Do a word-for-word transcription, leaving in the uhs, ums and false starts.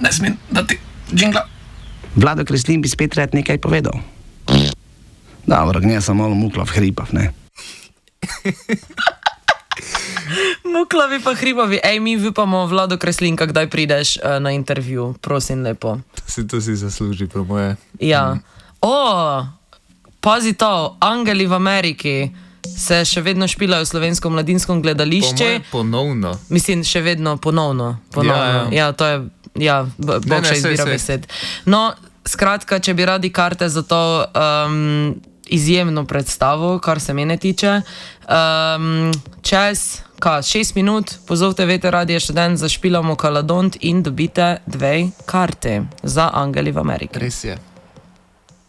ne smem dati džingla. Vlado Kreslin bi spet rad nekaj povedal. Dobro, gnja sem malo mukla v hripav, ne? Muklavi pa hripavi. Ej, mi vipamo, Vlado Kreslinka, kdaj prideš uh, na intervju, prosim lepo. Si to si zasluži, po moje. Ja. Mm. O, pazi to, Angeli v Ameriki se še vedno špilajo v slovensko mladinskom gledališče. Po moje ponovno. Mislim, še vedno ponovno. ponovno. Ja, ja. ja, to je, ja, bog še izbira besed. No, skratka, če bi radi karte za to um, izjemno predstavo, kar se mene tiče, um, čez Ka, šest minut, pozovite Vete Radio študent, zašpilamo Kaladont in dobite dve karte za Angeli v Ameriki. Res je.